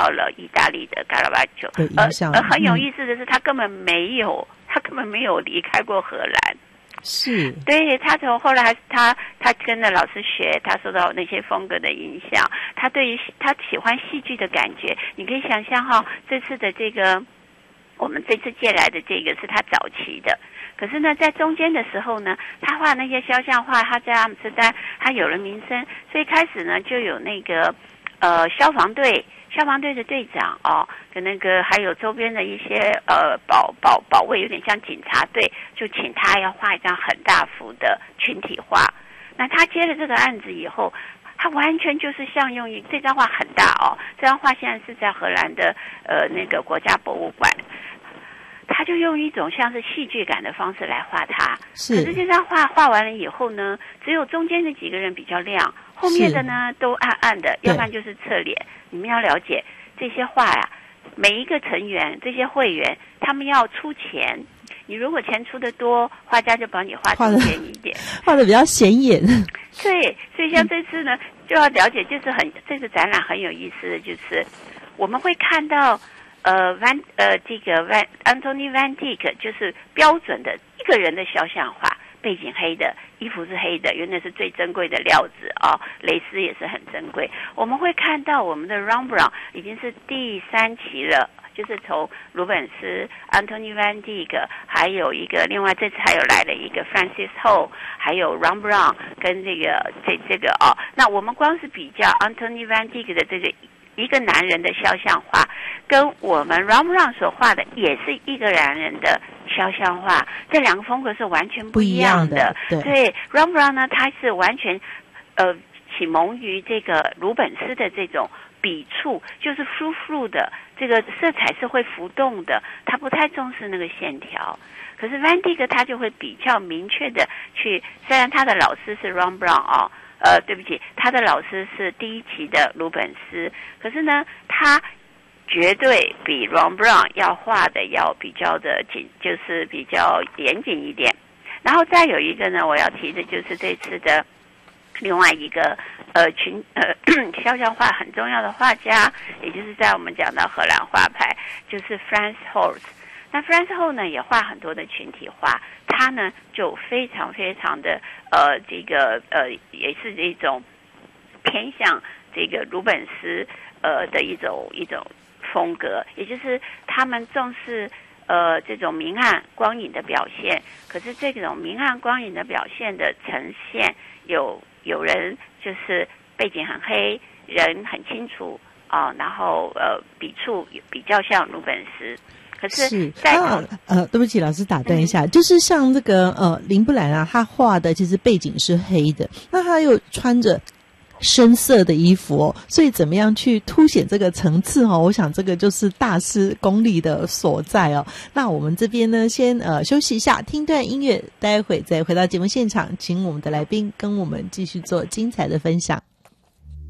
到了意大利的卡拉瓦乔，而很有意思的是，他根本没有离开过荷兰。 是， 对，他从后来他跟着老师学，他受到那些风格的影响，他对于他喜欢戏剧的感觉，你可以想象哈，这次的这个我们这次借来的这个是他早期的，可是呢，在中间的时候呢，他画那些肖像画，他在阿姆斯特丹他有了名声，所以开始呢就有那个消防队的队长跟那个还有周边的一些保卫，有点像警察队，就请他要画一张很大幅的群体画。那他接了这个案子以后，他完全就是像用这张画很大这张画现在是在荷兰的那个国家博物馆。他就用一种像是戏剧感的方式来画它，可是这张画画完了以后呢，只有中间的几个人比较亮，后面的呢都暗暗的，要不然就是侧脸。你们要了解这些画呀，每一个成员这些会员他们要出钱，你如果钱出的多，画家就帮你画中间一点， 画的比较显眼。 对，所以像这次呢就要了解，就是这个展览很有意思的就是我们会看到Anthony Van Dyck 就是标准的一个人的肖像画，背景黑的，衣服是黑的，因为那是最珍贵的料子蕾丝也是很珍贵。我们会看到我们的 Rembrandt 已经是第3期了，就是从鲁本斯、Anthony Van Dyck， 还有一个另外这次还有来了一个 Francis Ho， 还有 Rembrandt 跟这个那我们光是比较 Anthony Van Dyck 的这个一个男人的肖像画，跟我们 Rembrandt 所画的也是一个男人的肖像画，这两个风格是完全不一样的。对 Rembrandt 呢，他是完全启蒙于这个鲁本斯的这种笔触，就是 flu 的，这个色彩是会浮动的，他不太重视那个线条。可是 Van Dyck 他就会比较明确的去，虽然他的老师是 Rembrandt对不起，他的老师是第1期的鲁本斯，可是呢，他绝对比 Rembrandt 要画的要比较的紧，就是比较严谨一点。然后再有一个呢，我要提的就是这次的另外一个肖像画很重要的画家，也就是在我们讲到荷兰画派，就是 Frans Hals。那 Frans Hals 呢也画很多的群体画，他呢就非常非常的也是一种偏向这个鲁本斯的一种风格，也就是他们重视这种明暗光影的表现，可是这种明暗光影的表现的呈现，有人就是背景很黑，人很清楚然后笔触比较像鲁本斯。可是对不起，老师打断一下，就是像这个林布兰他画的其实背景是黑的，那他又穿着深色的衣服所以怎么样去凸显这个层次我想这个就是大师功力的所在那我们这边呢先休息一下，听段音乐，待会再回到节目现场，请我们的来宾跟我们继续做精彩的分享。